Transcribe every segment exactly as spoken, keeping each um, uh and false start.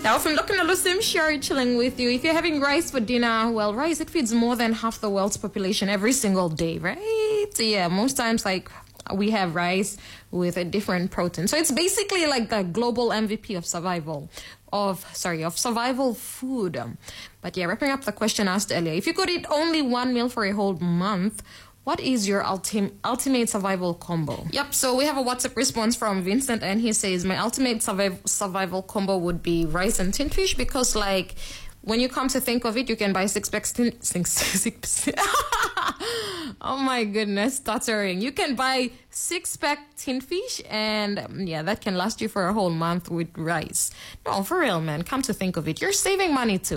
Now from Lokinalusim, Sherry chilling with you. If you're having rice for dinner, well, rice, it feeds more than half the world's population every single day, right? Yeah, most times, like, we have rice with a different protein. So it's basically like the global M V P of survival, of, sorry, of survival food. But yeah, wrapping up the question asked earlier, if you could eat only one meal for a whole month, what is your ultim- ultimate survival combo? Yep, so we have a WhatsApp response from Vincent, and he says, my ultimate surviv- survival combo would be rice and tin fish, because, like, when you come to think of it, you can buy six packs tin... Six, six, oh my goodness, stuttering. You can buy six-pack tin fish, and um, yeah, that can last you for a whole month with rice. No, for real, man, come to think of it, you're saving money too.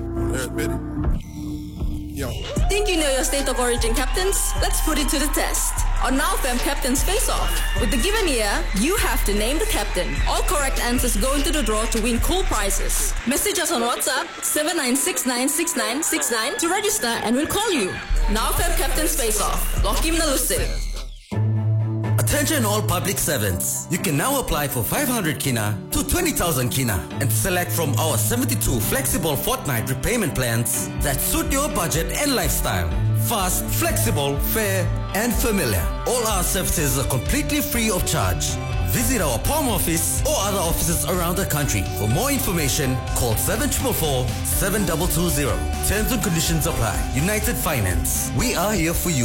Yo. Think you know your state of origin captains? Let's put it to the test. On Now Fam Captains Face Off. With the given year, you have to name the captain. All correct answers go into the draw to win cool prizes. Message us on WhatsApp seven nine six nine six nine six nine to register, and we'll call you. Now Fam Captains Face Off. Lokim Nalusin. Attention all public servants. You can now apply for five hundred kina to twenty thousand kina and select from our seventy-two flexible fortnight repayment plans that suit your budget and lifestyle. Fast, flexible, fair, and familiar. All our services are completely free of charge. Visit our Palm office or other offices around the country. For more information, call seven four four, seven two two zero. Terms and conditions apply. United Finance. We are here for you.